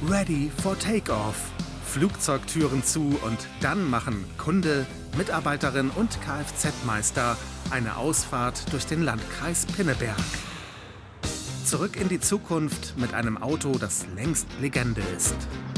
Ready for Takeoff. Flugzeugtüren zu und dann machen Kunde, Mitarbeiterin und Kfz-Meister eine Ausfahrt durch den Landkreis Pinneberg. Zurück in die Zukunft mit einem Auto, das längst Legende ist.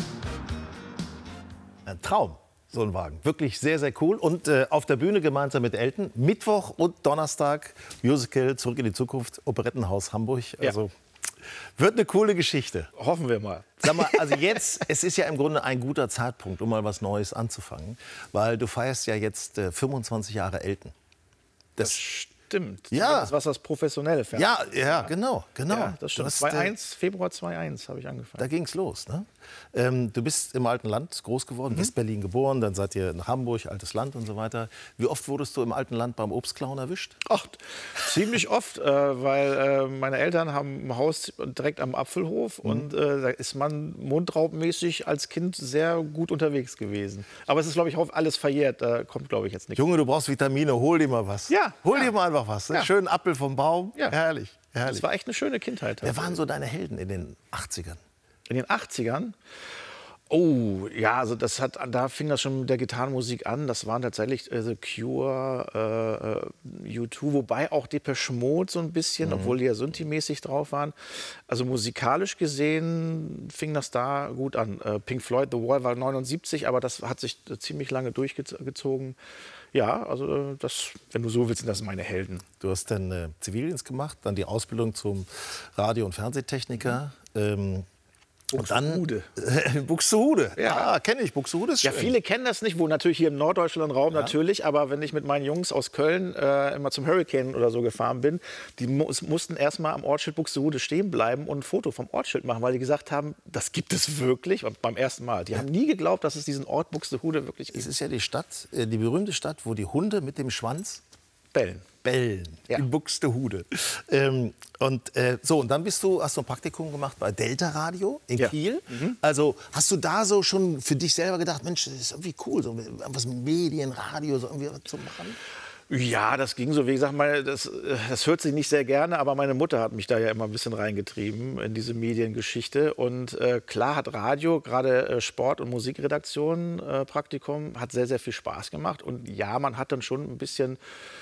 Ein Traum, so ein Wagen. Wirklich sehr, sehr cool. Und auf der Bühne gemeinsam mit Elton. Mittwoch und Donnerstag Musical Zurück in die Zukunft, Operettenhaus Hamburg. Also wird eine coole Geschichte. Hoffen wir mal. Sag mal, also jetzt, es ist ja im Grunde ein guter Zeitpunkt, um mal was Neues anzufangen. Weil du feierst ja jetzt 25 Jahre Elton. Das stimmt. Ja. Das war das professionelle Fernsehen. Ja, genau. Ja, das stimmt. 2001, Februar 2001 habe ich angefangen. Da ging's los, ne? Du bist im alten Land groß geworden, West-Berlin geboren, dann seid ihr in Hamburg, altes Land und so weiter. Wie oft wurdest du im alten Land beim Obstklauen erwischt? Ach, ziemlich oft, weil meine Eltern haben ein Haus direkt am Apfelhof und da ist man mundraubmäßig als Kind sehr gut unterwegs gewesen. Aber es ist, glaube ich, alles verjährt, da kommt, glaube ich, jetzt nicht. Junge, du brauchst Vitamine, hol dir mal was. Ja. Hol dir mal einfach was. Ne? Ja. Schönen Apfel vom Baum, Ja. herrlich. Das war echt eine schöne Kindheit. Wer waren so deine Helden in den 80ern? In den 80ern? Oh, ja, also da fing das schon mit der Gitarrenmusik an. Das waren tatsächlich The Cure, U2, wobei auch Depeche Mode so ein bisschen, obwohl die ja Synthi-mäßig drauf waren. Also musikalisch gesehen fing das da gut an. Pink Floyd, The Wall war 79, aber das hat sich ziemlich lange durchgezogen. Ja, also das, wenn du so willst, sind das meine Helden. Du hast dann Zivildienst gemacht, dann die Ausbildung zum Radio- und Fernsehtechniker. Buxtehude. Buxtehude. Ja, kenne ich. Buxtehude ist schön. Ja, viele kennen das nicht, wo natürlich hier im norddeutschen Raum natürlich, aber wenn ich mit meinen Jungs aus Köln immer zum Hurricane oder so gefahren bin, die mussten erst mal am Ortsschild Buxtehude stehen bleiben und ein Foto vom Ortsschild machen, weil die gesagt haben, das gibt es wirklich, beim ersten Mal. Die haben nie geglaubt, dass es diesen Ort Buxtehude wirklich gibt. Es ist ja die Stadt, die berühmte Stadt, wo die Hunde mit dem Schwanz Bellen. Ja. In Buxtehude. Und dann hast du ein Praktikum gemacht bei Delta Radio in Kiel. Also hast du da so schon für dich selber gedacht, Mensch, das ist irgendwie cool, so was mit Medien, Radio, so irgendwie zu machen? Ja, das ging so. Wie gesagt, das hört sich nicht sehr gerne, aber meine Mutter hat mich da ja immer ein bisschen reingetrieben in diese Mediengeschichte. Und klar hat Radio, gerade Sport- und Musikredaktion, Praktikum, hat sehr, sehr viel Spaß gemacht. Und ja, man hat dann schon ein bisschen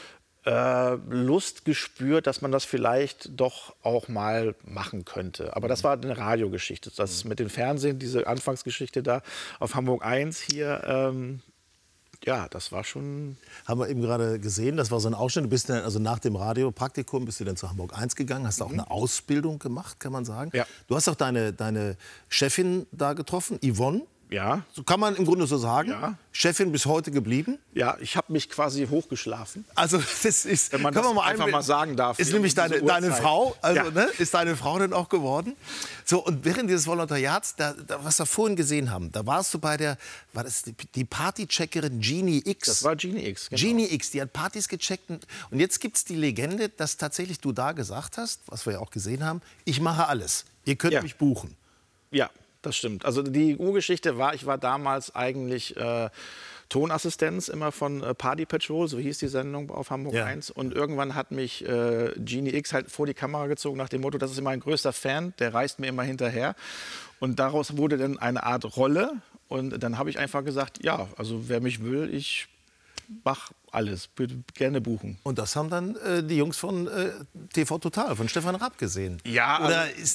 Lust gespürt, dass man das vielleicht doch auch mal machen könnte. Aber das war eine Radiogeschichte. Das mit dem Fernsehen, diese Anfangsgeschichte da auf Hamburg 1 hier, ja, das war schon... Haben wir eben gerade gesehen, das war so ein Ausschnitt. Du bist dann, also nach dem Radiopraktikum bist du dann zu Hamburg 1 gegangen, hast auch eine Ausbildung gemacht, kann man sagen. Ja. Du hast auch deine Chefin da getroffen, Yvonne. Ja. So kann man im Grunde so sagen. Ja. Chefin bis heute geblieben. Ja, ich habe mich quasi hochgeschlafen. Also das ist, wenn man das einfach mal sagen darf. Ist nämlich deine Frau, also ja. Ne, ist deine Frau denn auch geworden? So, und während dieses Volontariats, was wir vorhin gesehen haben, da warst du bei war das die Partycheckerin Genie X? Das war Genie X, genau. Genie X, die hat Partys gecheckt. Und jetzt gibt es die Legende, dass tatsächlich du da gesagt hast, was wir ja auch gesehen haben, ich mache alles. Ihr könnt mich buchen. Ja. Das stimmt. Also die Urgeschichte war, ich war damals eigentlich Tonassistenz immer von Party Patrol, so hieß die Sendung auf Hamburg 1. Und irgendwann hat mich Genie X halt vor die Kamera gezogen nach dem Motto, das ist mein größter Fan, der reist mir immer hinterher. Und daraus wurde dann eine Art Rolle. Und dann habe ich einfach gesagt, ja, also wer mich will, ich mache alles, bitte gerne buchen. Und das haben dann die Jungs von TV Total, von Stefan Raab gesehen. Ja,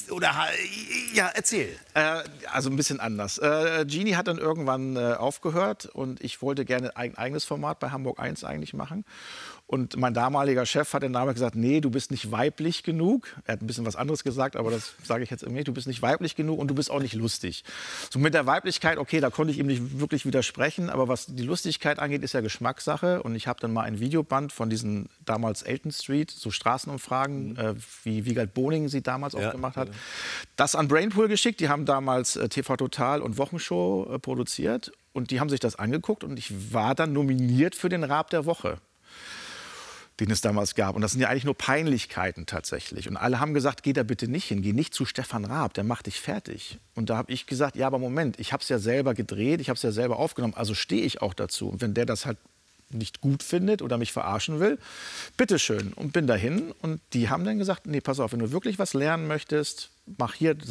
ja, erzähl. Also ein bisschen anders. Genie hat dann irgendwann aufgehört und ich wollte gerne ein eigenes Format bei Hamburg 1 eigentlich machen. Und mein damaliger Chef hat dann damals gesagt, nee, du bist nicht weiblich genug. Er hat ein bisschen was anderes gesagt, aber das sage ich jetzt irgendwie. Du bist nicht weiblich genug und du bist auch nicht lustig. So mit der Weiblichkeit, okay, da konnte ich ihm nicht wirklich widersprechen. Aber was die Lustigkeit angeht, ist ja Geschmackssache. Und ich habe dann mal ein Videoband von diesen damals Elton Street, so Straßenumfragen, wie Wiegald Boning sie damals auch gemacht hat, das an Brainpool geschickt. Die haben damals TV Total und Wochenshow produziert. Und die haben sich das angeguckt und ich war dann nominiert für den Raab der Woche, den es damals gab. Und das sind ja eigentlich nur Peinlichkeiten tatsächlich. Und alle haben gesagt, geh da bitte nicht hin, geh nicht zu Stefan Raab, der macht dich fertig. Und da habe ich gesagt, ja, aber Moment, ich habe es ja selber gedreht, ich habe es ja selber aufgenommen, also stehe ich auch dazu. Und wenn der das halt nicht gut findet oder mich verarschen will, bitteschön. Und bin dahin und die haben dann gesagt, nee, pass auf, wenn du wirklich was lernen möchtest, mach hier